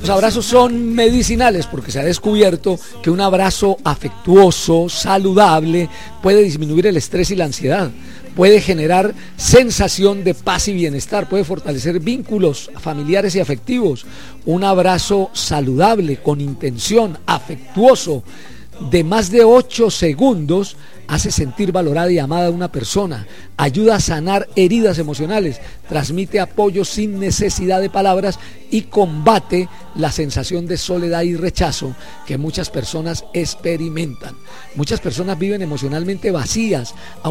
Los abrazos son medicinales porque se ha descubierto que un abrazo afectuoso, saludable, puede disminuir el estrés y la ansiedad, puede generar sensación de paz y bienestar, puede fortalecer vínculos familiares y afectivos. Un abrazo saludable, con intención, afectuoso, de más de 8 segundos, hace sentir valorada y amada a una persona, ayuda a sanar heridas emocionales, transmite apoyo sin necesidad de palabras y combate la sensación de soledad y rechazo que muchas personas experimentan. Muchas personas viven emocionalmente vacías,